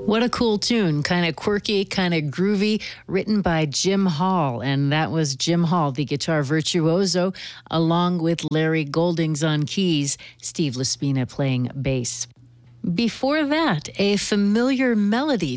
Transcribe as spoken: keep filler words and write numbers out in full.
What a cool tune. Kind of quirky, kind of groovy, written by Jim Hall. And that was Jim Hall, the guitar virtuoso, along with Larry Goldings on keys, Steve Laspina playing bass. Before that, a familiar melody